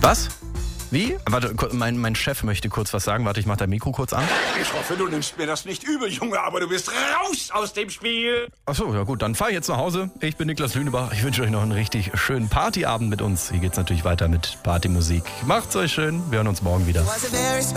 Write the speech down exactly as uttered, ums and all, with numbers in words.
Was? Wie? Warte, mein, mein Chef möchte kurz was sagen. Warte, ich mach dein Mikro kurz an. Ich hoffe, du nimmst mir das nicht übel, Junge, aber du bist raus aus dem Spiel. Achso, ja gut, dann fahr ich jetzt nach Hause. Ich bin Niklas Lünebach. Ich wünsche euch noch einen richtig schönen Partyabend mit uns. Hier geht's natürlich weiter mit Partymusik. Macht's euch schön. Wir hören uns morgen wieder.